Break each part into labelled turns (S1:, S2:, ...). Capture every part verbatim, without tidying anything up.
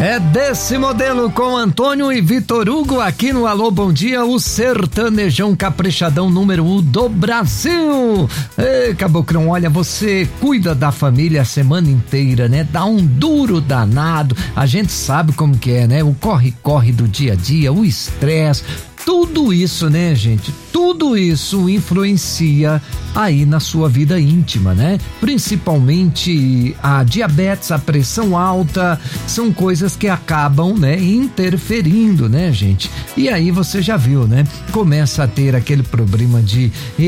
S1: É desse modelo com Antônio e Vitor Hugo aqui no Alô Bom Dia, o sertanejão caprichadão número um do Brasil. Ei, Caboclão, olha, você cuida da família a semana inteira, né? Dá um duro danado, a gente sabe como que é, né? O corre-corre do dia a dia, o estresse, tudo isso, né, gente? Tudo isso influencia aí na sua vida íntima, né? Principalmente a diabetes, a pressão alta, são coisas que acabam, né, interferindo, né, gente? E aí você já viu, né? Começa a ter aquele problema de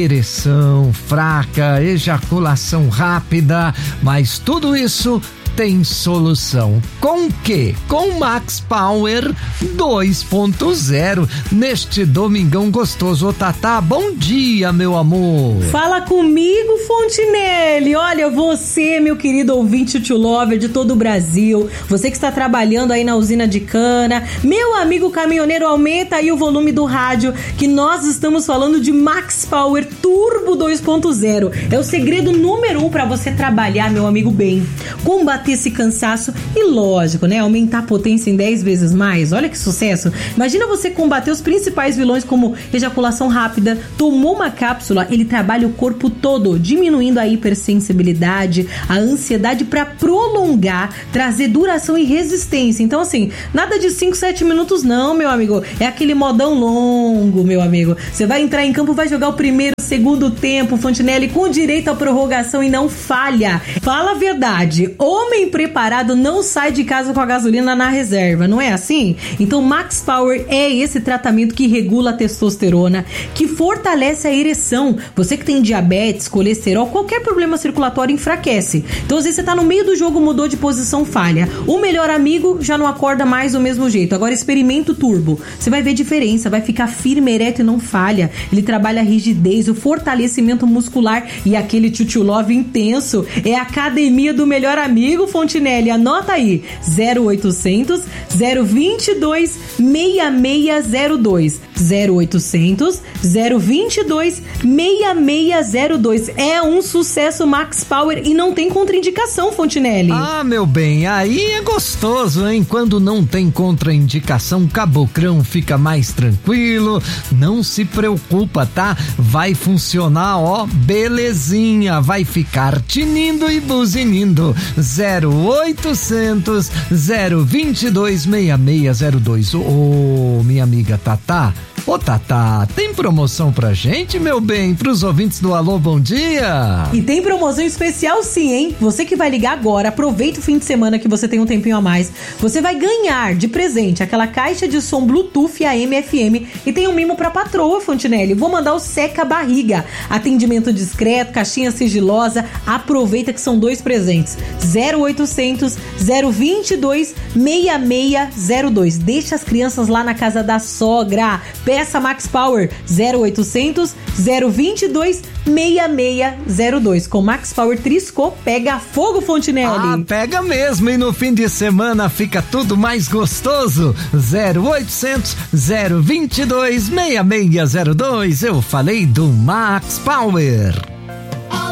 S1: ereção fraca, ejaculação rápida, mas tudo isso tem solução. Com que? Com Max Power dois ponto zero neste domingão gostoso. Ô Tatá, bom dia, meu amor.
S2: Fala comigo, Fontinelli. Olha, você, meu querido ouvinte to lover de todo o Brasil, você que está trabalhando aí na usina de cana, meu amigo caminhoneiro, aumenta aí o volume do rádio, que nós estamos falando de Max Power Turbo dois ponto zero. É o segredo número um para você trabalhar, meu amigo, bem, combater esse cansaço e, lógico, né, aumentar a potência em dez vezes mais. Olha que sucesso. Imagina você combater os principais vilões como ejaculação rápida. Tomou uma cápsula, ele trabalha o corpo todo, diminuindo a hipersensibilidade, a ansiedade para prolongar, trazer duração e resistência. Então, assim, nada de cinco, sete minutos não, meu amigo. É aquele modão longo, meu amigo. Você vai entrar em campo, vai jogar o primeiro, segundo tempo, Fontinelli, com direito à prorrogação e não falha. Fala a verdade. Homem preparado não sai de casa com a gasolina na reserva, não é assim? Então Max Power é esse tratamento que regula a testosterona, que fortalece a ereção. Você que tem diabetes, colesterol, qualquer problema circulatório enfraquece. Então às vezes você tá no meio do jogo, mudou de posição, falha. O melhor amigo já não acorda mais do mesmo jeito. Agora experimenta o Turbo. Você vai ver diferença, vai ficar firme, ereto e não falha. Ele trabalha a rigidez, o fortalecimento muscular e aquele tchutchu love intenso. É a academia do melhor amigo, Fontinelli, anota aí, zero oitocentos, zero vinte e dois, seis seis zero dois, zero oitocentos, zero vinte e dois, seis seis zero dois. É um sucesso Max Power e não tem contraindicação, Fontinelli.
S1: Ah, meu bem, aí é gostoso, hein? Quando não tem contraindicação, Cabocrão fica mais tranquilo, não se preocupa, tá? Vai funcionar, ó, belezinha, vai ficar tinindo e buzinindo. zero oitocentos, zero vinte e dois, seis seis zero dois. Ô, oh, minha amiga Tatá, ô Tatá, tem promoção pra gente, meu bem, pros ouvintes do Alô Bom Dia?
S2: E tem promoção especial sim, hein? Você que vai ligar agora, aproveita o fim de semana que você tem um tempinho a mais, você vai ganhar de presente aquela caixa de som Bluetooth A M F M e tem um mimo pra patroa, Fontinelli. Vou mandar o Seca Barriga, atendimento discreto, caixinha sigilosa, aproveita que são dois presentes. zero oitocentos, zero vinte e dois, seis seis zero dois. Deixa as crianças lá na casa da sogra. Peça Max Power zero oitocentos, zero vinte e dois, seis seis zero dois. Com Max Power Trisco, pega fogo, Fontinelli.
S1: Ah, pega mesmo, e no fim de semana fica tudo mais gostoso. zero oitocentos, zero vinte e dois, seis seis zero dois. Eu falei do Max Power.